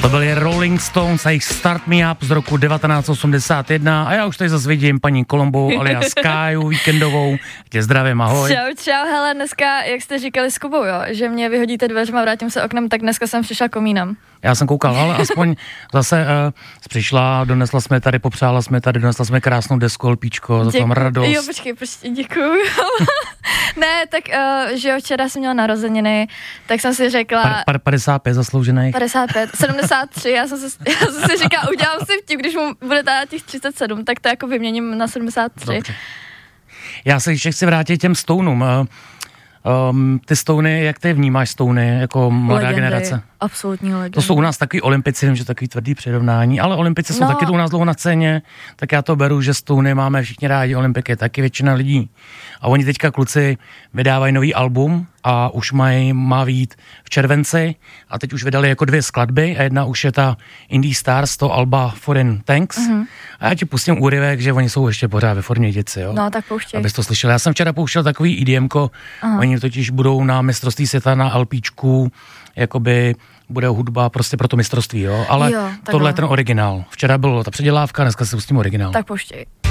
To byli Rolling Stones a jejich Start Me Up z roku 1981 a já už tady zase vidím paní Kolombou alias Káju víkendovou. Tě zdravím, ahoj. Čau, hele, dneska, jak jste říkali s Kubou, jo, že mě vyhodíte dveřma, vrátím se oknem, tak dneska jsem přišla komínem. Já jsem koukal, ale aspoň zase přišla, donesla jsme tady, popřála jsme tady, donesla jsme krásnou desku, lpíčko, za to mám radost. Jo, počkej, děkuju. Ne, tak, že jo, včera jsem měla narozeniny, tak jsem si řekla... 55 zasloužených. 55, 73, já jsem si říkala, udělám si vtip, když mu bude teda těch 37, tak to jako vyměním na 73. Dobře. Já se ještě chci vrátit těm Stounům. Ty Stouny, jak ty vnímáš Stouny jako mladá legendy, generace? Absolutní legendy. To jsou u nás takový olympici, vím, že takový tvrdý přirovnání, ale olympici jsou taky u nás dlouho na scéně, tak já to beru, že Stouny máme všichni rádi, olympiky taky většina lidí. A oni teďka kluci vydávají nový album a už má vyjít v červenci a teď už vydali jako 2 skladby a jedna už je ta Indie Stars, to alba Foreign Tanks. A já ti pustím úryvek, že oni jsou ještě pořád ve formě děci, jo. No, tak pouštěj. Abys to slyšel. Já jsem včera pouštěl takový EDMko, oni totiž budou na mistrovství světa na LPčku, jakoby bude hudba prostě pro to mistrovství, jo. Ale tohle je ten originál. Včera byla ta předělávka, dneska si pustím originál. Tak pouštěj.